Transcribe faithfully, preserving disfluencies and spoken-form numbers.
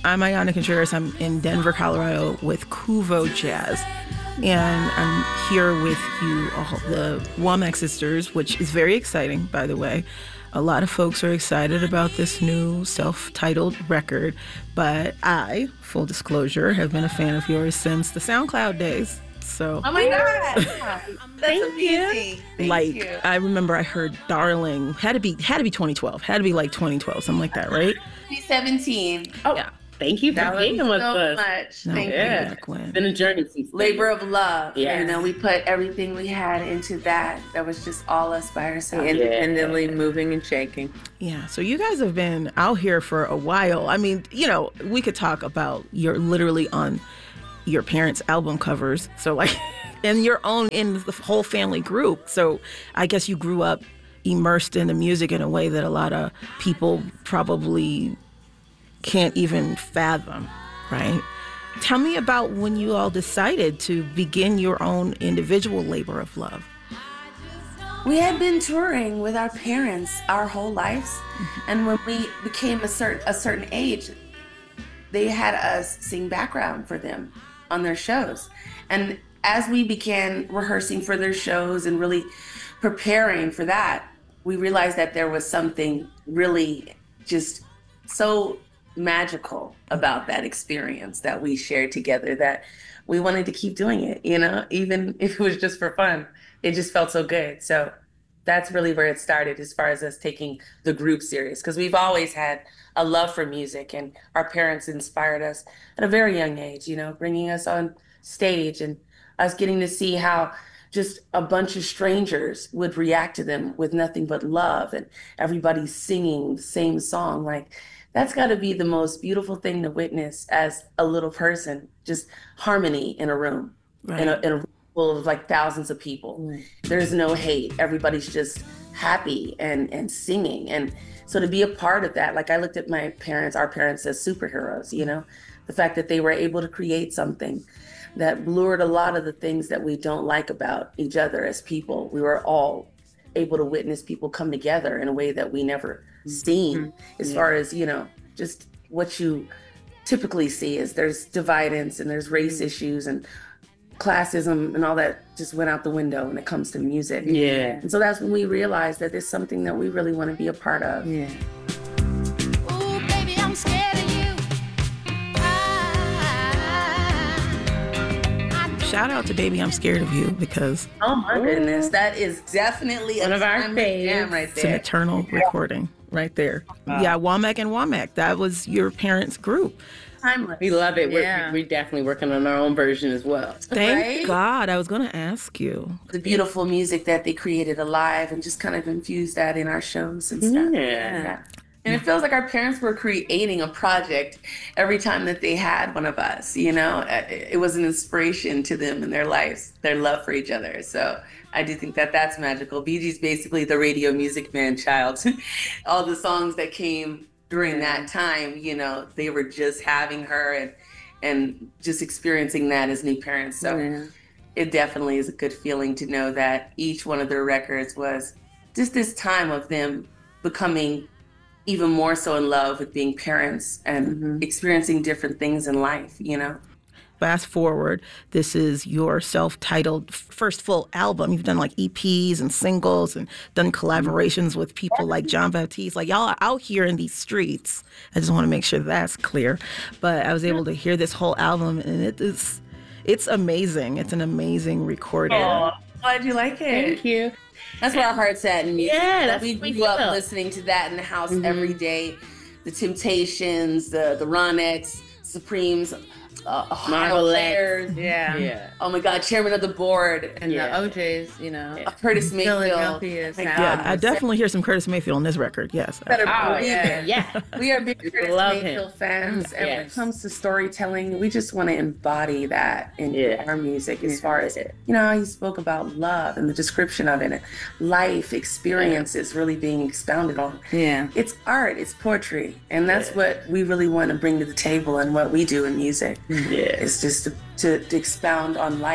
I'm Ayana Contreras. I'm in Denver, Colorado with Kuvo Jazz. And I'm here with you, all the Womack sisters, which is very exciting, by the way. A lot of folks are excited about this new self-titled record, but I, full disclosure, have been a fan of yours since the SoundCloud days. So, oh my God, that's amazing. Thank like you. I remember I heard "Darling" had to be had to be twenty twelve, had to be like twenty twelve, something like that, right? twenty seventeen. Oh, yeah. Thank you for That being was with so us. much. No, Thank Yeah, back when. it's been a journey since then. Labor of love. Yes. You know, we put everything we had into that. That was just all us by ourselves. Independently moving and shaking. Yeah, so you guys have been out here for a while. I mean, you know, we could talk about you're literally on your parents' album covers. So like, and your own in the whole family group. So I guess you grew up immersed in the music in a way that a lot of people probably can't even fathom, right? Tell me about when you all decided to begin your own individual labor of love. We had been touring with our parents our whole lives, mm-hmm. and when we became a certain a certain age, they had us sing background for them on their shows. And as we began rehearsing for their shows and really preparing for that, we realized that there was something really just so magical about that experience that we shared together that we wanted to keep doing it, you know, even if it was just for fun. It just felt so good. So that's really where it started as far as us taking the group serious, because we've always had a love for music, and our parents inspired us at a very young age, you know, bringing us on stage and us getting to see how just a bunch of strangers would react to them with nothing but love, and everybody singing the same song. Like, that's got to be the most beautiful thing to witness as a little person, just harmony in a room, right. in, a, in a room full of like thousands of people. Right. There's no hate. Everybody's just happy and, and singing. And so to be a part of that, like I looked at my parents, our parents as superheroes, you know, the fact that they were able to create something that blurred a lot of the things that we don't like about each other as people. We were all able to witness people come together in a way that we never seen, mm-hmm. as yeah. far as, you know, just what you typically see is there's dividance and there's race mm-hmm. issues and classism and all that just went out the window when it comes to music. Yeah. And so that's when we realized that it's something that we really want to be a part of. Yeah. Ooh, baby, I'm scared of you. Shout out to Baby, I'm Scared of You, because oh my Ooh. goodness, that is definitely one a of our faves right it's an eternal yeah. recording right there. Wow. Yeah, Womack and Womack, that was your parents' group. Timeless. We love it. Yeah. We're, we're definitely working on our own version as well. Thank right? God. I was going to ask you. The beautiful music that they created alive and just kind of infused that in our shows and stuff. Yeah. yeah. And it feels like our parents were creating a project every time that they had one of us, you know? It was an inspiration to them in their lives, their love for each other. So I do think that that's magical. Bee Gees basically the radio music man child. All the songs that came during that time, you know, they were just having her and and just experiencing that as new parents. So yeah. it definitely is a good feeling to know that each one of their records was just this time of them becoming even more so in love with being parents and mm-hmm. experiencing different things in life, you know? Fast forward, this is your self-titled first full album. You've done like E Ps and singles and done collaborations with people like Jon Batiste. Like, y'all are out here in these streets. I just want to make sure that's clear. But I was able to hear this whole album, and it is, it's amazing. It's an amazing recording. Oh, glad you like it. Thank you. That's where our heart's at in music. Yeah, that's we what we grew up feel. listening to that in the house Mm-hmm. every day. The Temptations, the the Ronettes, Supremes, uh, Ohio Players. Yeah. Yeah. Oh my God, Chairman of the Board. And Yeah. the O Js, you know. Uh, Curtis Mayfield. Philadelphia Oh my sound. Yeah, God. I definitely hear some Curtis Mayfield on this record. Yes. Better Oh, believe yeah. it. Yeah. We are big Curtis love him. Mayfield fans, and when it Yes. comes to storytelling, we just want to embody that in Yeah. our music. As far as it, you know, how he spoke about love and the description of it, and life experiences really being expounded on. Yeah. It's art, it's poetry, and that's Yeah. what we really want to bring to the table and what we do in music. Yeah. It's just to, to, to expound on life.